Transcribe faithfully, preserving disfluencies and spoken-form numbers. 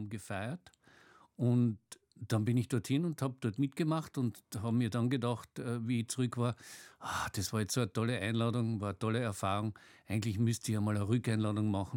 haben gefeiert. Und dann bin ich dorthin und habe dort mitgemacht und habe mir dann gedacht, äh, wie ich zurück war, ah, das war jetzt so eine tolle Einladung, war eine tolle Erfahrung. Eigentlich müsste ich einmal eine Rückeinladung machen